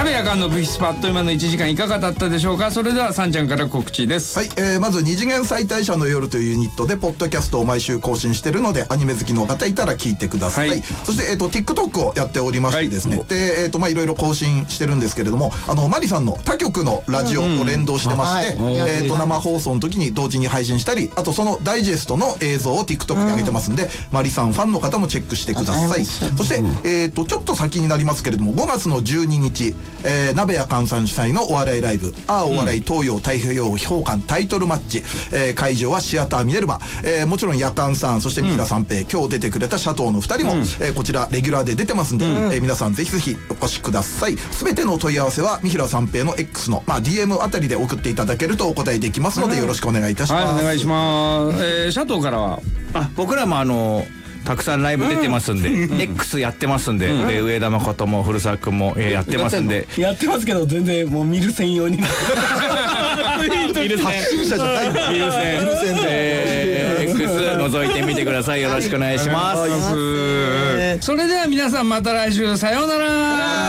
鍋やかんのブヒスパ、あっという間の1時間いかがだったでしょうか。それではさんちゃんから告知です。 はい、まず二次元再退者の夜というユニットでポッドキャストを毎週更新してるので、アニメ好きの方いたら聞いてください、はい、そして、TikTok をやっておりましてですね、はい、で、いろいろ更新してるんですけれども、マリさんの他局のラジオと連動してまして、生放送の時に同時に配信したり、あとそのダイジェストの映像を TikTok に上げてますんで、マリさんファンの方もチェックしてください。そして、ちょっと先になりますけれども、5月の12日、鍋やかんさん主催のお笑いライブ、お笑い東洋太平洋評価タイトルマッチ、会場はシアターミネルバ、もちろんやかんさん、そして三浦三平、今日出てくれたシャトーの2人も、こちらレギュラーで出てますんで、皆さんぜひぜひお越しください。すべてのお問い合わせは三平三平の X の、DM あたりで送っていただけるとお答えできますので、よろしくお願いいたします。 はい、お願いします。シャトーからは僕らもたくさんライブ出てますんで、X やってますんで、上田誠も古澤君もやってますんで、 やってますけど全然もう見る専用に発信者じゃない、 見る専で X 覗いてみてください。よろしくお願いします。 それでは皆さんまた来週、さようなら。